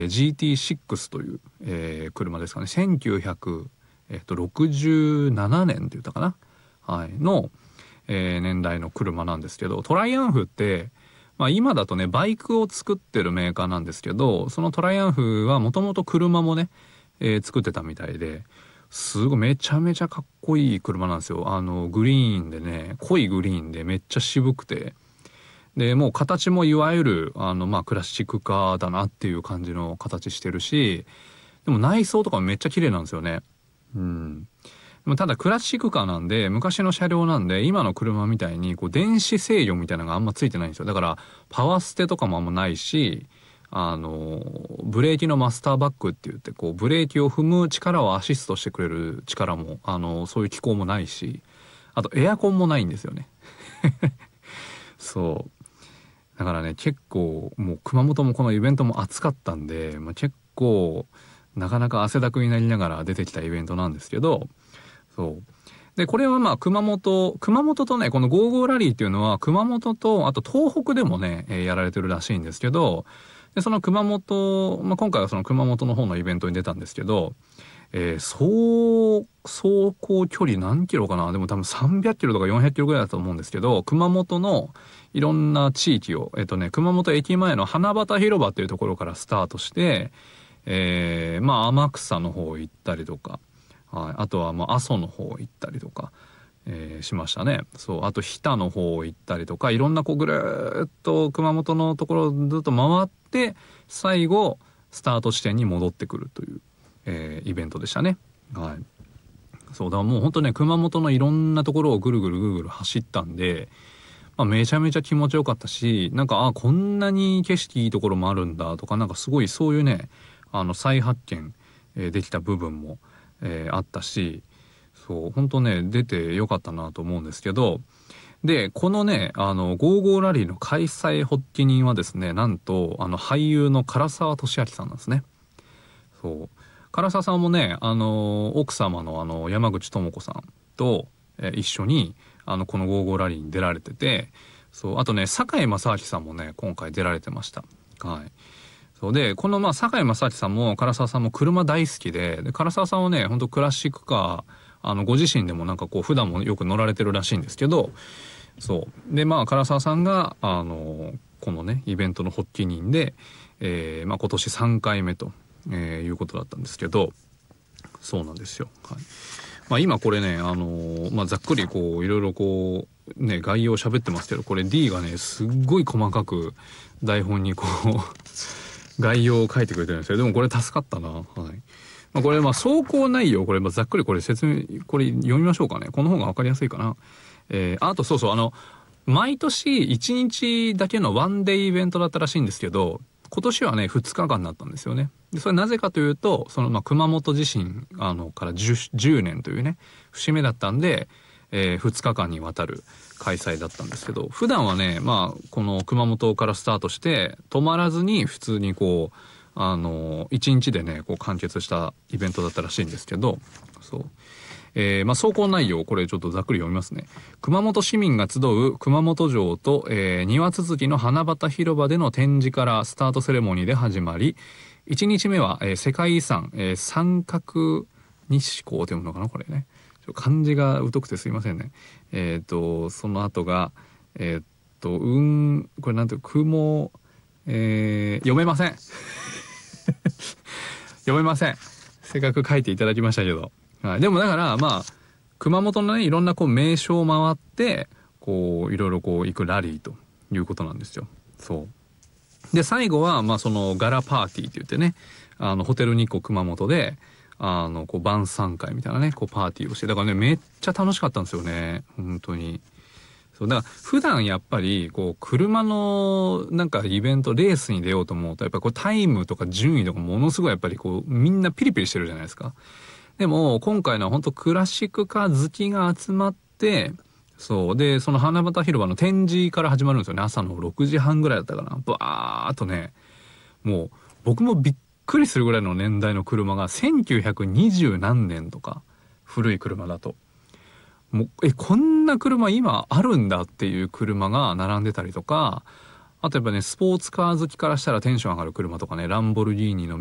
GT6 という、車ですかね。1967年って言ったかな、はい、の、年代の車なんですけど、トライアンフって、まあ、今だとねバイクを作ってるメーカーなんですけど、そのトライアンフはもともと車もね、作ってたみたいで、すごいめちゃめちゃかっこいい車なんですよ。グリーンでね、濃いグリーンでめっちゃ渋くて、でもう形もいわゆるまあクラシックカーだなっていう感じの形してるし、でも内装とかもめっちゃ綺麗なんですよね。うん。でもただクラシックカーなんで、昔の車両なんで、今の車みたいにこう電子制御みたいなのがあんまついてないんですよ。だからパワーステとかもあんまないし、ブレーキのマスターバックって言って、こうブレーキを踏む力をアシストしてくれる力もそういう機構もないし、あとエアコンもないんですよね。そうだからね、結構もう熊本もこのイベントも暑かったんで、まあ、結構なかなか汗だくになりながら出てきたイベントなんですけど、そうでこれはまあ熊本とね、この55ラリーっていうのは熊本とあと東北でもね、やられてるらしいんですけど、でその熊本、まあ、今回はその熊本の方のイベントに出たんですけど、走行距離何キロかな、でも多分300キロとか400キロぐらいだと思うんですけど、熊本のいろんな地域を、熊本駅前の花畑広場っていうところからスタートして、まあ天草の方行ったりとか、はい、あとはまあ阿蘇の方行ったりとか、しましたね。そう、あと日田の方行ったりとか、いろんなこうぐるーっと熊本のところをずっと回って、最後スタート地点に戻ってくるという、イベントでしたね。はい。そうだ、もう本当ね、熊本のいろんなところをぐるぐるぐるぐる走ったんで、まあ、めちゃめちゃ気持ちよかったし、なんかこんなに景色いいところもあるんだとか、なんかすごいそういうね、再発見、できた部分も、あったし、そう本当ね出てよかったなと思うんですけど、でこのね55ラリーの開催発起人はですね、なんと俳優の唐沢寿明さんなんですね。そう唐沢さんもね、奥様の山口智子さんと、一緒にこの55ラリーに出られてて、そうあとね堺正明さんもね今回出られてました。はい。そうでこのまあ堺正明さんも唐沢さんも車大好きで、唐沢さんはね本当クラシックカーご自身でもなんかこう普段もよく乗られてるらしいんですけど、そうでまあ唐沢さんがこのねイベントの発起人で、まあ、今年3回目と、いうことだったんですけど、そうなんですよ。はい。まあ、今これねまあ、ざっくりこういろいろこうね概要を喋ってますけど、これ D がねすっごい細かく台本にこう概要を書いてくれてるんですよ。でもこれ助かったな。はい。まあ、これまあ走行内容、これまあざっくりこれ説明これ読みましょうかね。この方が分かりやすいかな。あとそうそう毎年1日だけのワンデーイベントだったらしいんですけど、今年はね2日間になったんですよね。でそれなぜかというと、そのまあ熊本地震から 10年というね節目だったんで、2日間にわたる開催だったんですけど、普段はねまあこの熊本からスタートして止まらずに普通にこう1日でねこう完結したイベントだったらしいんですけど、そうまあ、走行内容これちょっとざっくり読みますね。熊本市民が集う熊本城と、庭続きの花畑広場での展示からスタートセレモニーで始まり、1日目は、世界遺産、三角日光というのかなこれね。漢字が疎くてすいませんね。その後がこれなんていう雲、読めません読めません。せっかく書いていただきましたけど、はい、でもだからまあ熊本のねいろんなこう名所を回ってこういろいろこう行くラリーということなんですよ。そうで最後はまあそのガラパーティーって言ってね、ホテル日光熊本でこう晩餐会みたいなねこうパーティーをして、だからねめっちゃ楽しかったんですよね本当に。そうだから普段やっぱりこう車のなんかイベントレースに出ようと思うとやっぱこうタイムとか順位とかものすごいやっぱりこうみんなピリピリしてるじゃないですか。でも今回のは本当クラシックカー好きが集まって、そうでその花畑広場の展示から始まるんですよね。朝の6時半ぐらいだったかな。バーっとね、もう僕もびっくりするぐらいの年代の車が1920何年とか、古い車だともうこんな車今あるんだっていう車が並んでたりとか、 あとやっぱね、スポーツカー好きからしたらテンション上がる車とかね、ランボルギーニの